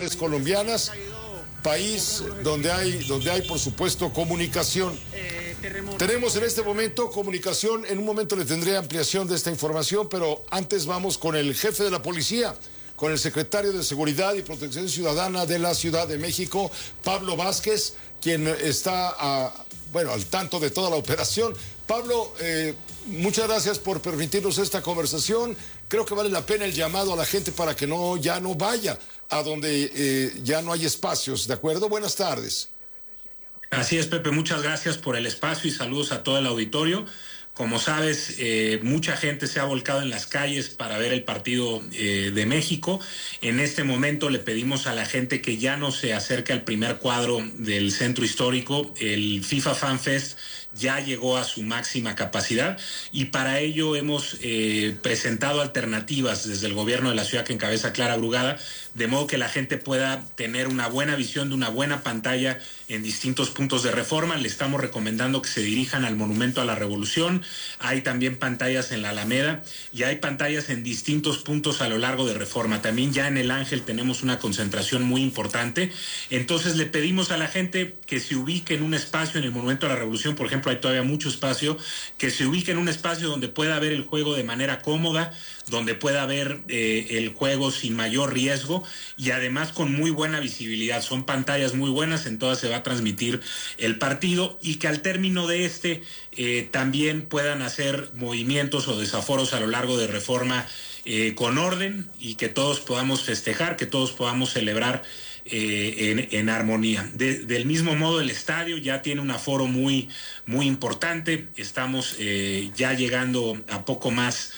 capitales colombianas, país donde hay por supuesto comunicación. Tenemos en este momento comunicación, en un momento le tendré ampliación de esta información, pero antes vamos con el jefe de la policía, con el secretario de Seguridad y Protección Ciudadana de la Ciudad de México, Pablo Vázquez, quien está al tanto de toda la operación. Pablo, muchas gracias por permitirnos esta conversación. Creo que vale la pena el llamado a la gente para que ya no vaya a donde ya no hay espacios, ¿de acuerdo? Buenas tardes. Así es, Pepe, muchas gracias por el espacio y saludos a todo el auditorio. Como sabes, mucha gente se ha volcado en las calles para ver el partido de México. En este momento le pedimos a la gente que ya no se acerque al primer cuadro del centro histórico. El FIFA Fan Fest ya llegó a su máxima capacidad y para ello hemos presentado alternativas desde el gobierno de la ciudad que encabeza Clara Brugada, de modo que la gente pueda tener una buena visión de una buena pantalla en distintos puntos de Reforma. Le estamos recomendando que se dirijan al Monumento a la Revolución. Hay también pantallas en la Alameda y hay pantallas en distintos puntos a lo largo de Reforma. También ya en el Ángel tenemos una concentración muy importante. Entonces le pedimos a la gente que se ubique en un espacio en el Monumento a la Revolución, por ejemplo, hay todavía mucho espacio, que se ubique en un espacio donde pueda ver el juego de manera cómoda, donde pueda ver el juego sin mayor riesgo y además con muy buena visibilidad. Son pantallas muy buenas, en todas se va a transmitir el partido y que al término de también puedan hacer movimientos o desaforos a lo largo de Reforma con orden y que todos podamos festejar, que todos podamos celebrar en armonía. Del mismo modo, el estadio ya tiene un aforo muy importante. Estamos ya llegando a poco más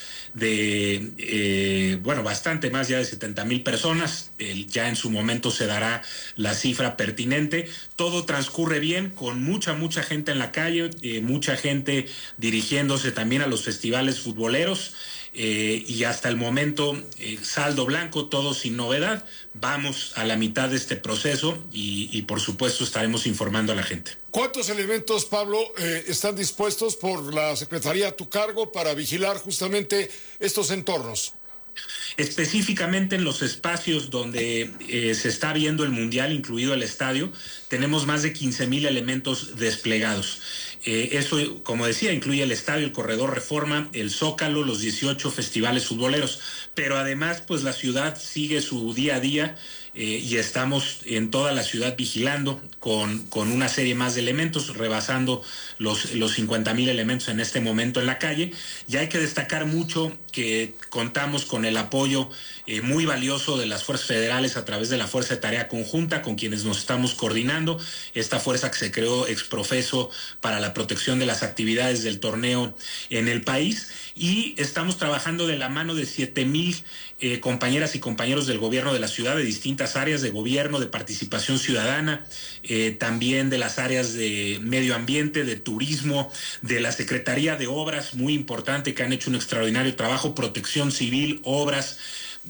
bastante más ya de 70,000 personas. Ya en su momento se dará la cifra pertinente. Todo transcurre bien, con mucha gente en la calle, mucha gente dirigiéndose también a los festivales futboleros. Y hasta el momento saldo blanco, todo sin novedad. Vamos a la mitad de este proceso y por supuesto estaremos informando a la gente. ¿Cuántos elementos, Pablo, están dispuestos por la Secretaría a tu cargo para vigilar justamente estos entornos? Específicamente en los espacios donde se está viendo el Mundial, incluido el estadio, tenemos más de 15,000 elementos desplegados. Eso, como decía, incluye el estadio, el corredor Reforma, el Zócalo, los 18 festivales futboleros. Pero además, pues la ciudad sigue su día a día y estamos en toda la ciudad vigilando con una serie más de elementos, rebasando los 50,000 elementos en este momento en la calle. Y hay que destacar mucho que contamos con el apoyo muy valioso de las fuerzas federales a través de la Fuerza de Tarea Conjunta, con quienes nos estamos coordinando. Esta fuerza que se creó ex profeso para la protección de las actividades del torneo en el país, y estamos trabajando de la mano de 7,000 compañeras y compañeros del gobierno de la ciudad, de distintas áreas de gobierno, de participación ciudadana, también de las áreas de medio ambiente, de turismo, de la Secretaría de Obras, muy importante, que han hecho un extraordinario trabajo, protección civil, obras,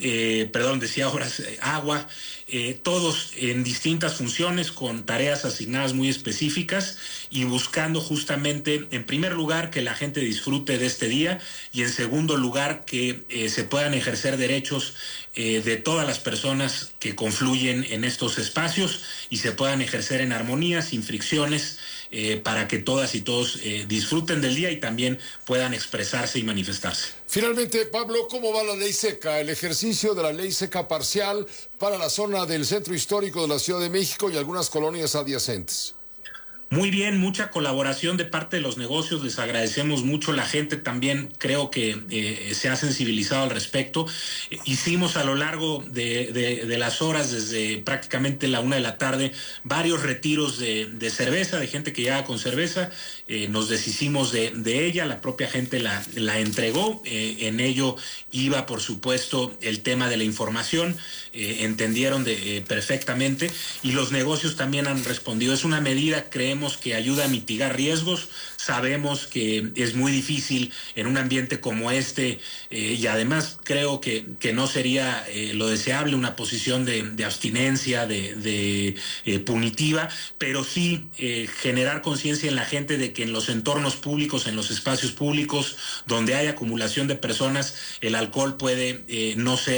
agua, todos en distintas funciones con tareas asignadas muy específicas y buscando justamente, en primer lugar, que la gente disfrute de este día y en segundo lugar, que se puedan ejercer derechos de todas las personas que confluyen en estos espacios y se puedan ejercer en armonía, sin fricciones, para que todas y todos disfruten del día y también puedan expresarse y manifestarse. Finalmente, Pablo, ¿cómo va la ley seca? El ejercicio de la ley seca parcial para la zona del centro histórico de la Ciudad de México y algunas colonias adyacentes. Muy bien, mucha colaboración de parte de los negocios, les agradecemos mucho. La gente también creo que se ha sensibilizado al respecto. Hicimos a lo largo de las horas, desde prácticamente la 1 p.m, varios retiros de cerveza, de gente que llegaba con cerveza. Nos deshicimos de ella, la propia gente la entregó. En ello iba, por supuesto, el tema de la información. Entendieron perfectamente y los negocios también han respondido. Es una medida, creemos, que ayuda a mitigar riesgos. Sabemos que es muy difícil en un ambiente como este y además creo que no sería lo deseable una posición de abstinencia, de punitiva, pero sí generar conciencia en la gente de que en los entornos públicos, en los espacios públicos donde hay acumulación de personas, el alcohol puede no ser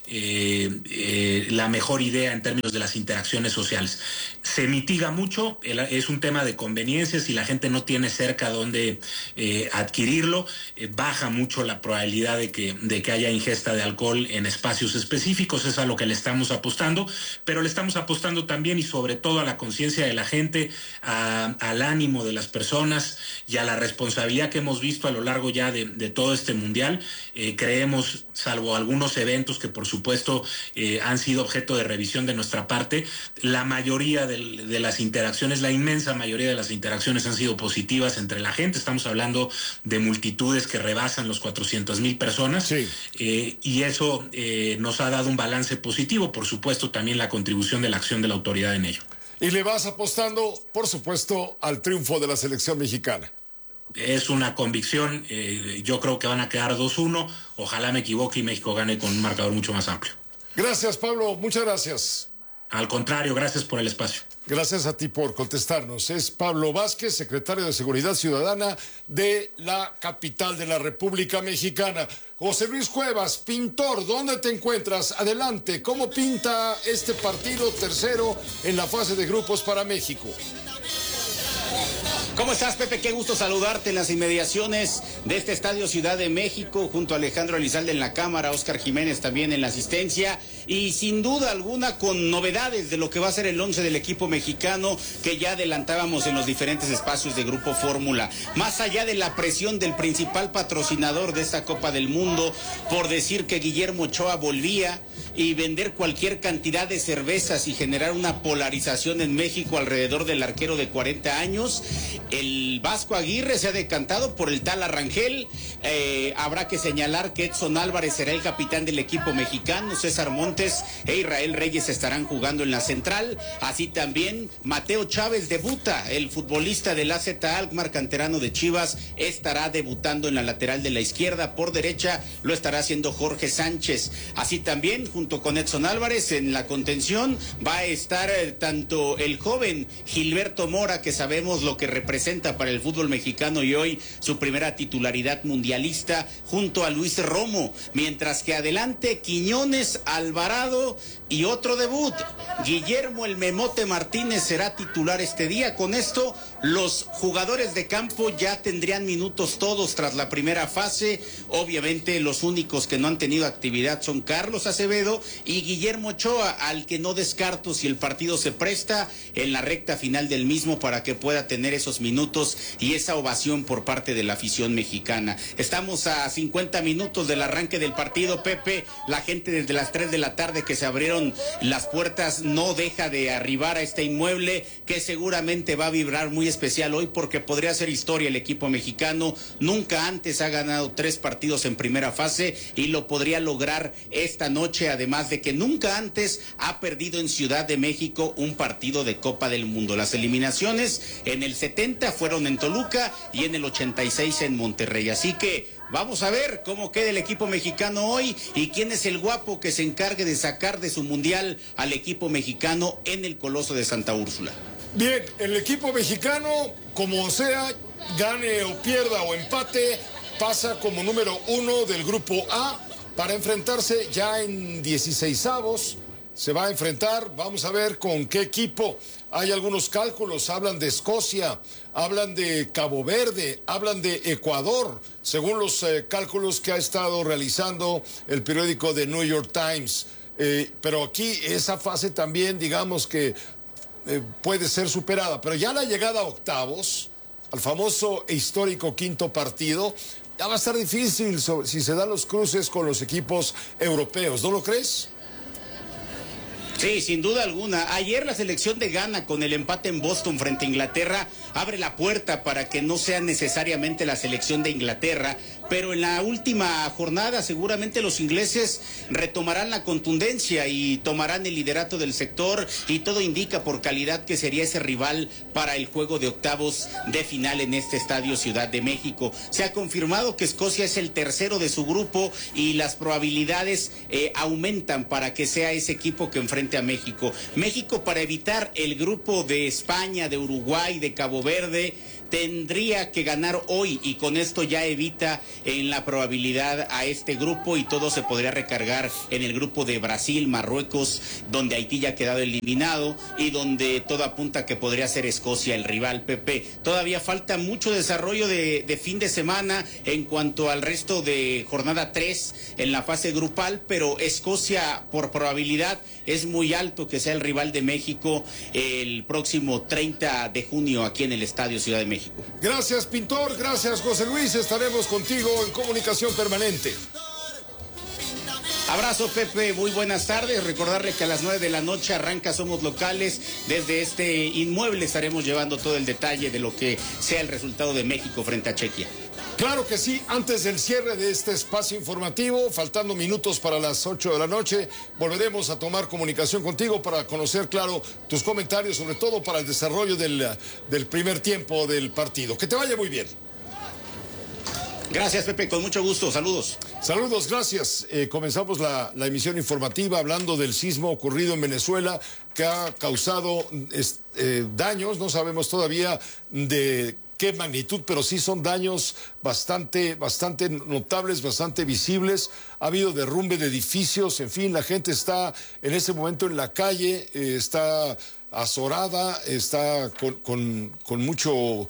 la mejor idea en términos de las interacciones sociales. Se mitiga mucho, es un tema de conveniencia, si la gente no tiene cerca donde adquirirlo, baja mucho la probabilidad de que haya ingesta de alcohol en espacios específicos, es a lo que le estamos apostando, pero le estamos apostando también y sobre todo a la conciencia de la gente, al ánimo de las personas y a la responsabilidad que hemos visto a lo largo ya de todo este mundial. Creemos, salvo algunos eventos que por supuesto han sido objeto de revisión de nuestra parte, la mayoría de las interacciones, la inmensa mayoría de las interacciones han sido positivas entre la gente. Estamos hablando de multitudes que rebasan los 400,000 personas, sí. Y eso nos ha dado un balance positivo, por supuesto también la contribución de la acción de la autoridad en ello. Y le vas apostando, por supuesto, al triunfo de la selección mexicana. Es una convicción, yo creo que van a quedar 2-1, ojalá me equivoque y México gane con un marcador mucho más amplio. Gracias, Pablo, muchas gracias. Al contrario, gracias por el espacio. Gracias a ti por contestarnos. Es Pablo Vázquez, secretario de Seguridad Ciudadana de la capital de la República Mexicana. José Luis Cuevas, pintor, ¿dónde te encuentras? Adelante, ¿cómo pinta este partido tercero en la fase de grupos para México? ¿Cómo estás, Pepe? Qué gusto saludarte en las inmediaciones de este Estadio Ciudad de México, junto a Alejandro Elizalde en la cámara, Óscar Jiménez también en la asistencia, y sin duda alguna con novedades de lo que va a ser el 11 del equipo mexicano que ya adelantábamos en los diferentes espacios de Grupo Fórmula. Más allá de la presión del principal patrocinador de esta Copa del Mundo por decir que Guillermo Ochoa volvía y vender cualquier cantidad de cervezas y generar una polarización en México alrededor del arquero de 40 años, el Vasco Aguirre se ha decantado por el Tala Rangel. Habrá que señalar que Edson Álvarez será el capitán del equipo mexicano, César Montes e Israel Reyes estarán jugando en la central, así también Mateo Chávez debuta, el futbolista del AZ Alkmaar, canterano de Chivas, estará debutando en la lateral de la izquierda, por derecha lo estará haciendo Jorge Sánchez, así también junto con Edson Álvarez en la contención va a estar tanto el joven Gilberto Mora, que sabemos lo que representa para el fútbol mexicano y hoy su primera titularidad mundialista, junto a Luis Romo, mientras que adelante Quiñones, Alvarado y otro debut, Guillermo el Memote Martínez será titular este día. Con esto los jugadores de campo ya tendrían minutos todos tras la primera fase. Obviamente los únicos que no han tenido actividad son Carlos Acevedo y Guillermo Ochoa, al que no descarto si el partido se presta en la recta final del mismo para que pueda tener esos minutos y esa ovación por parte de la afición mexicana. Estamos a 50 minutos del arranque del partido, Pepe. La gente desde las 3 de la tarde que se abrieron las puertas no deja de arribar a este inmueble, que seguramente va a vibrar muy especial hoy porque podría ser historia. El equipo mexicano nunca antes ha ganado 3 partidos en primera fase y lo podría lograr esta noche, además de que nunca antes ha perdido en Ciudad de México un partido de Copa del Mundo. Las eliminaciones en el 70 fueron en Toluca y en el 86 en Monterrey, así que vamos a ver cómo queda el equipo mexicano hoy y quién es el guapo que se encargue de sacar de su mundial al equipo mexicano en el Coloso de Santa Úrsula. Bien, el equipo mexicano, como sea, gane o pierda o empate, pasa como número 1 del grupo A para enfrentarse ya en 16avos. Se va a enfrentar, vamos a ver con qué equipo. Hay algunos cálculos, hablan de Escocia, hablan de Cabo Verde, hablan de Ecuador, según los cálculos que ha estado realizando el periódico The New York Times. Pero aquí esa fase también, digamos que puede ser superada. Pero ya la llegada a octavos, al famoso e histórico quinto partido, ya va a estar difícil si se dan los cruces con los equipos europeos, ¿no lo crees? Sí, sin duda alguna. Ayer la selección de Ghana, con el empate en Boston frente a Inglaterra, abre la puerta para que no sea necesariamente la selección de Inglaterra, pero en la última jornada seguramente los ingleses retomarán la contundencia y tomarán el liderato del sector, y todo indica por calidad que sería ese rival para el juego de octavos de final en este Estadio Ciudad de México. Se ha confirmado que Escocia es el tercero de su grupo y las probabilidades aumentan para que sea ese equipo que enfrente a México. México, para evitar el grupo de España, de Uruguay, de Cabo Verde, tendría que ganar hoy y con esto ya evita en la probabilidad a este grupo y todo se podría recargar en el grupo de Brasil, Marruecos, donde Haití ya ha quedado eliminado y donde todo apunta que podría ser Escocia el rival, Pepe. Todavía falta mucho desarrollo de fin de semana en cuanto al resto de jornada 3 en la fase grupal, pero Escocia por probabilidad es muy alto que sea el rival de México el próximo 30 de junio aquí en el Estadio Ciudad de México. Gracias, Pintor. Gracias, José Luis. Estaremos contigo en comunicación permanente. Abrazo, Pepe, muy buenas tardes. Recordarle que a las 9 de la noche arranca Somos Locales. Desde este inmueble estaremos llevando todo el detalle de lo que sea el resultado de México frente a Chequia. Claro que sí, antes del cierre de este espacio informativo, faltando minutos para las 8 de la noche, volveremos a tomar comunicación contigo para conocer, claro, tus comentarios, sobre todo para el desarrollo del primer tiempo del partido. Que te vaya muy bien. Gracias, Pepe, con mucho gusto. Saludos. Saludos, gracias. Comenzamos la emisión informativa hablando del sismo ocurrido en Venezuela que ha causado daños, no sabemos todavía de qué magnitud, pero sí son daños bastante notables, bastante visibles. Ha habido derrumbe de edificios, en fin, la gente está en ese momento en la calle, está azorada, está con mucho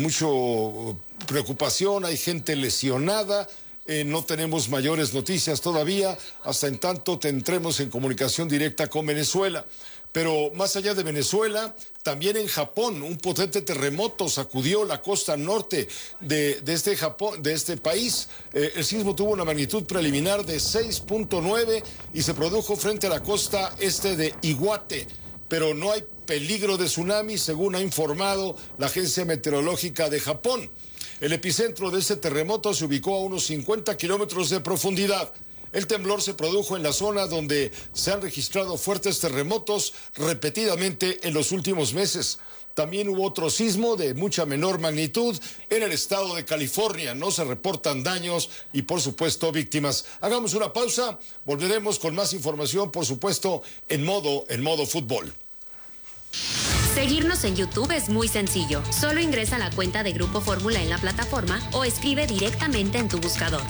preocupación, hay gente lesionada. No tenemos mayores noticias todavía, hasta en tanto entremos en comunicación directa con Venezuela. Pero más allá de Venezuela, también en Japón, un potente terremoto sacudió la costa norte de este país. El sismo tuvo una magnitud preliminar de 6.9 y se produjo frente a la costa este de Iwate. Pero no hay peligro de tsunami, según ha informado la Agencia Meteorológica de Japón. El epicentro de este terremoto se ubicó a unos 50 kilómetros de profundidad. El temblor se produjo en la zona donde se han registrado fuertes terremotos repetidamente en los últimos meses. También hubo otro sismo de mucha menor magnitud en el estado de California. No se reportan daños y, por supuesto, víctimas. Hagamos una pausa, volveremos con más información, por supuesto, en modo fútbol. Seguirnos en YouTube es muy sencillo. Solo ingresa a la cuenta de Grupo Fórmula en la plataforma o escribe directamente en tu buscador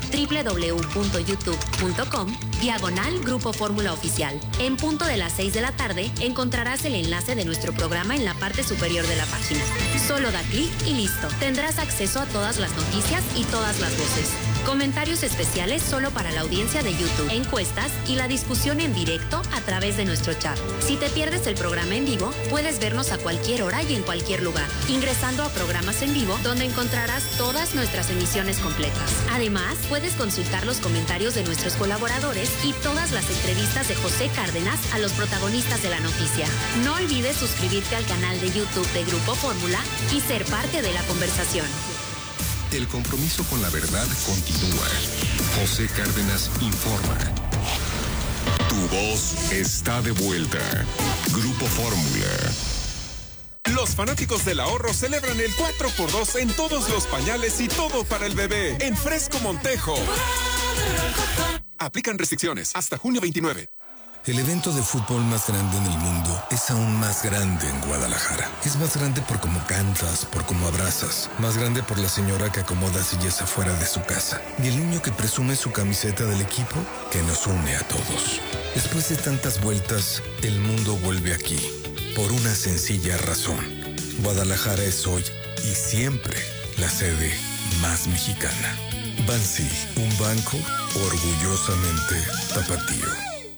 www.youtube.com/Grupo Fórmula Oficial. En punto de las 6 de la tarde encontrarás el enlace de nuestro programa en la parte superior de la página. Solo da clic y listo. Tendrás acceso a todas las noticias y todas las voces. Comentarios especiales solo para la audiencia de YouTube, encuestas y la discusión en directo a través de nuestro chat. Si te pierdes el programa en vivo, puedes vernos a cualquier hora y en cualquier lugar, ingresando a programas en vivo donde encontrarás todas nuestras emisiones completas. Además, puedes consultar los comentarios de nuestros colaboradores y todas las entrevistas de José Cárdenas a los protagonistas de la noticia. No olvides suscribirte al canal de YouTube de Grupo Fórmula y ser parte de la conversación. El compromiso con la verdad continúa. José Cárdenas informa. Tu voz está de vuelta. Grupo Fórmula. Los fanáticos del ahorro celebran el 4x2 en todos los pañales y todo para el bebé en Fresco Montejo. Aplican restricciones hasta junio 29. El evento de fútbol más grande en el mundo es aún más grande en Guadalajara. Es más grande por cómo cantas, por cómo abrazas. Más grande por la señora que acomoda sillas afuera de su casa. Y el niño que presume su camiseta del equipo que nos une a todos. Después de tantas vueltas, el mundo vuelve aquí. Por una sencilla razón. Guadalajara es hoy y siempre la sede más mexicana. Bansi, un banco orgullosamente tapatío.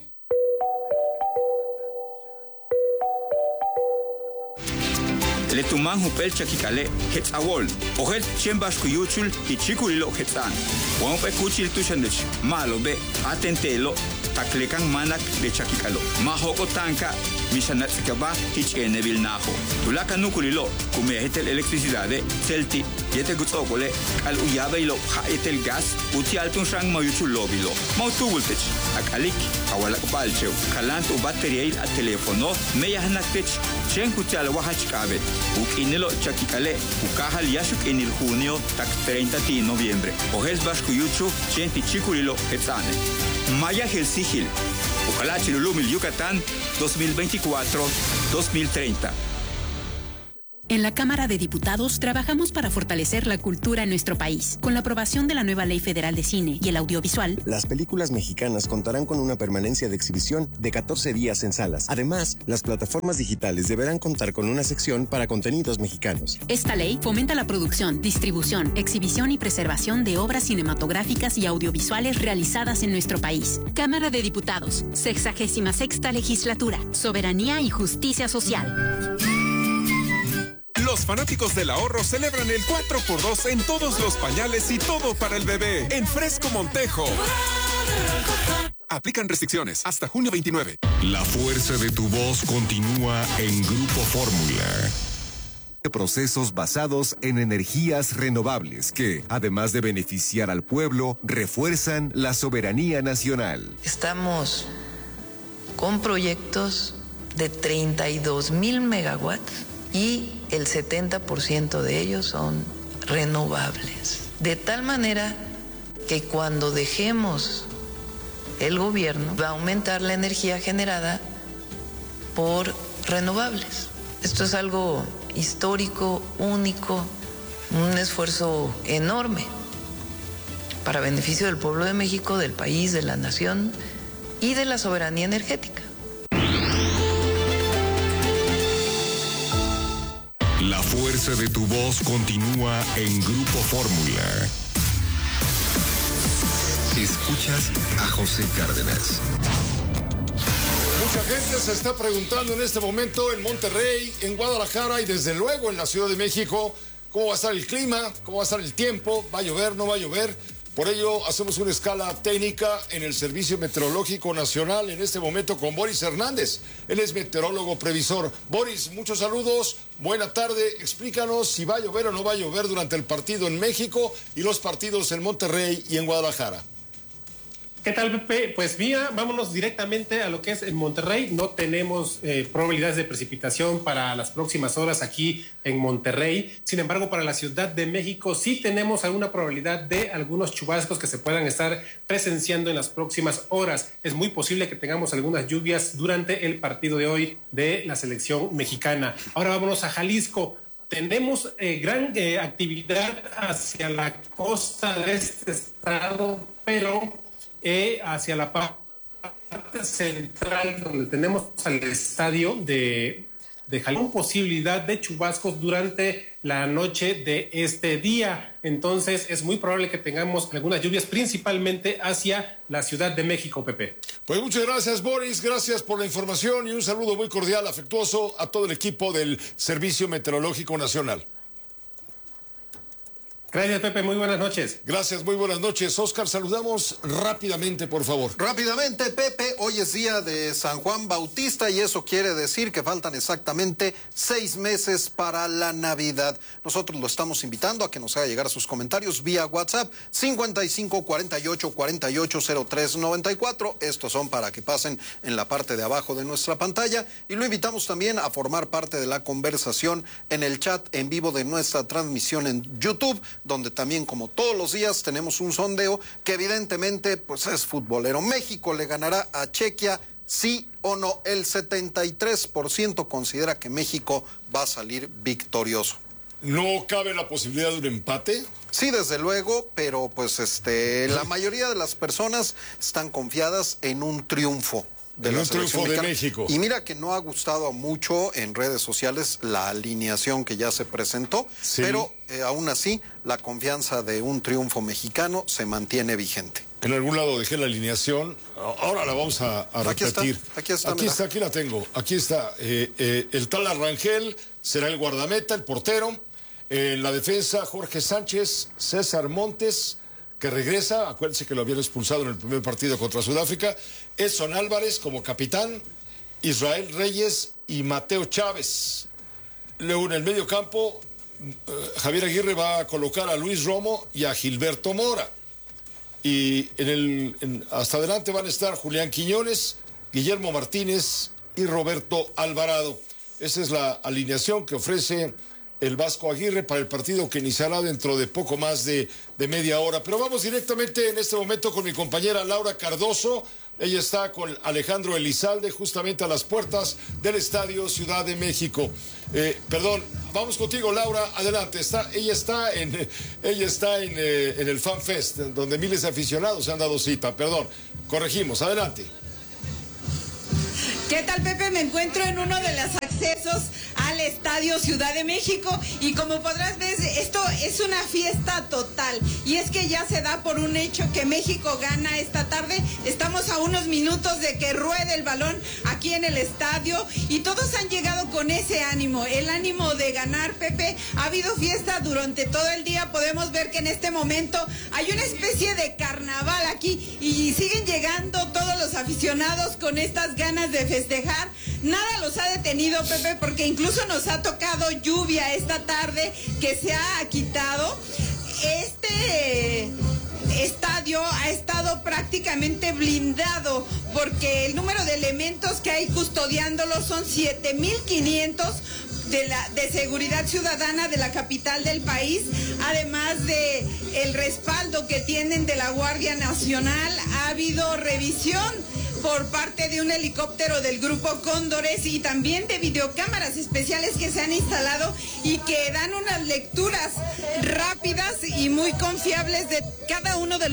Letuman hupel chakikale hets awol ohel chembas kuyuchul hichikulilo hetsan wonpe kuchil tushandech malobe atentelo taklekan manak de chakikalo mahoko tanka misanatzikaba hichenebil naho tulaka nukulilo kumehetel electricidade celti yete gutsokole al uyabeilo haetel gas utialtun shang mayuchul lobilo mautubultech akalik awalak balcheu kalant u bateriail a telefono meyahnakech chen kutial wahachkabet ukinilo chakikale ukahal yashuk en el junio tak 30 de noviembre ohel bashkuyuchu chen tichikulilo etsane Maya Helsigil Ukalachilulumil Yucatán 2024-2030. En la Cámara de Diputados trabajamos para fortalecer la cultura en nuestro país. Con la aprobación de la nueva Ley Federal de Cine y el Audiovisual, las películas mexicanas contarán con una permanencia de exhibición de 14 días en salas. Además, las plataformas digitales deberán contar con una sección para contenidos mexicanos. Esta ley fomenta la producción, distribución, exhibición y preservación de obras cinematográficas y audiovisuales realizadas en nuestro país. Cámara de Diputados, 66ª Legislatura, Soberanía y Justicia Social. Los fanáticos del ahorro celebran el 4x2 en todos los pañales y todo para el bebé en Fresco Montejo. Aplican restricciones hasta junio 29. La fuerza de tu voz continúa en Grupo Fórmula. Procesos basados en energías renovables que, además de beneficiar al pueblo, refuerzan la soberanía nacional. Estamos con proyectos de 32,000 megawatts y el 70% de ellos son renovables. De tal manera que cuando dejemos el gobierno va a aumentar la energía generada por renovables. Esto es algo histórico, único, un esfuerzo enorme para beneficio del pueblo de México, del país, de la nación y de la soberanía energética. La fuerza de tu voz continúa en Grupo Fórmula. Escuchas a José Cárdenas. Mucha gente se está preguntando en este momento en Monterrey, en Guadalajara y desde luego en la Ciudad de México cómo va a estar el clima, cómo va a estar el tiempo, va a llover, no va a llover. Por ello hacemos una escala técnica en el Servicio Meteorológico Nacional en este momento con Boris Hernández. Él es meteorólogo previsor. Boris, muchos saludos, buena tarde. Explícanos si va a llover o no va a llover durante el partido en México y los partidos en Monterrey y en Guadalajara. ¿Qué tal, Pepe? Pues mira, vámonos directamente a lo que es en Monterrey. No tenemos probabilidades de precipitación para las próximas horas aquí en Monterrey. Sin embargo, para la Ciudad de México sí tenemos alguna probabilidad de algunos chubascos que se puedan estar presenciando en las próximas horas. Es muy posible que tengamos algunas lluvias durante el partido de hoy de la selección mexicana. Ahora vámonos a Jalisco. Tenemos gran actividad hacia la costa de este estado, pero hacia la parte central donde tenemos al estadio de Jalisco, posibilidad de chubascos durante la noche de este día. Entonces es muy probable que tengamos algunas lluvias principalmente hacia la Ciudad de México, Pepe. Pues muchas gracias, Boris, gracias por la información y un saludo muy cordial, afectuoso a todo el equipo del Servicio Meteorológico Nacional. Gracias, Pepe. Muy buenas noches. Gracias, muy buenas noches. Oscar, saludamos rápidamente, por favor. Rápidamente, Pepe, hoy es día de San Juan Bautista y eso quiere decir que faltan exactamente 6 meses para la Navidad. Nosotros lo estamos invitando a que nos haga llegar sus comentarios vía WhatsApp 55 48 48 03 94. Estos son para que pasen en la parte de abajo de nuestra pantalla y lo invitamos también a formar parte de la conversación en el chat en vivo de nuestra transmisión en YouTube, donde también, como todos los días, tenemos un sondeo que evidentemente pues es futbolero. ¿México le ganará a Chequia? ¿Sí o no? El 73% considera que México va a salir victorioso. ¿No cabe la posibilidad de un empate? Sí, desde luego, pero pues la mayoría de las personas están confiadas en un triunfo. En un triunfo de México. Y mira que no ha gustado mucho en redes sociales la alineación que ya se presentó, sí, pero aún así la confianza de un triunfo mexicano se mantiene vigente. En algún lado dejé la alineación, ahora la vamos a repetir. Aquí está, aquí la tengo, aquí está. El tal Arrangel será el guardameta, el portero. En la defensa, Jorge Sánchez, César Montes, que regresa, acuérdense que lo habían expulsado en el primer partido contra Sudáfrica, Edson Álvarez como capitán, Israel Reyes y Mateo Chávez. Luego en el medio campo, Javier Aguirre va a colocar a Luis Romo y a Gilberto Mora. Y hasta adelante van a estar Julián Quiñones, Guillermo Martínez y Roberto Alvarado. Esa es la alineación que ofrece el Vasco Aguirre para el partido que iniciará dentro de poco más de media hora. Pero vamos directamente en este momento con mi compañera Laura Cardoso Ella está con Alejandro Elizalde justamente a las puertas del Estadio Ciudad de México. Perdón, vamos contigo, Laura, adelante. Ella está en el Fan Fest, donde miles de aficionados se han dado cita. Perdón, corregimos, adelante. ¿Qué tal, Pepe? Me encuentro en uno de los accesos al Estadio Ciudad de México y como podrás ver, esto es una fiesta total y es que ya se da por un hecho que México gana esta tarde. Estamos a unos minutos de que ruede el balón aquí en el estadio y todos han llegado con ese ánimo, el ánimo de ganar, Pepe. Ha habido fiesta durante todo el día, podemos ver que en este momento hay una especie de carnaval aquí y siguen llegando todos los aficionados con estas ganas de festejar. Nada los ha detenido, Pepe, porque incluso nos ha tocado lluvia esta tarde que se ha quitado. Este estadio ha estado prácticamente blindado porque el número de elementos que hay custodiándolo son 7,500 de seguridad ciudadana de la capital del país, además de el respaldo que tienen de la Guardia Nacional. Ha habido revisión por parte de un helicóptero del Grupo Cóndores y también de videocámaras especiales que se han instalado y que dan unas lecturas rápidas y muy confiables de cada uno de los